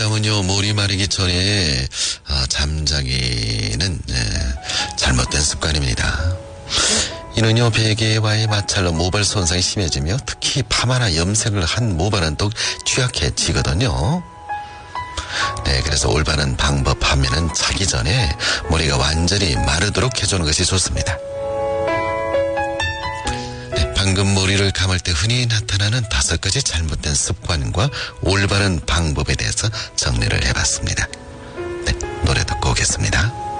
일단은요, 머리 마르기 전에 잠자기는 잘못된 습관입니다. 이는요, 베개와의 마찰로 모발 손상이 심해지며 특히 파마나 염색을 한 모발은 또 취약해지거든요. 네, 그래서 올바른 방법 하면은 자기 전에 머리가 완전히 마르도록 해주는 것이 좋습니다. 네, 방금 머리를 감을 때 흔히 나타나는 5가지 잘못된 습관과 올바른 방법에 대해서 정리를 해봤습니다. 네, 노래 듣고 오겠습니다.